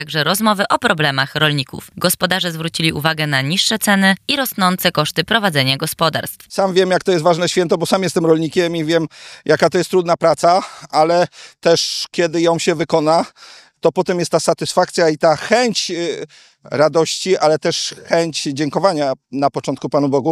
także rozmowy o problemach rolników. Gospodarze zwrócili uwagę na niższe ceny i rosnące koszty prowadzenia gospodarstw. Sam wiem, jak to jest ważne święto, bo sam jestem rolnikiem i wiem, jaka to jest trudna praca, ale też kiedy ją się wykona, to potem jest ta satysfakcja i ta chęć radości, ale też chęć dziękowania na początku Panu Bogu,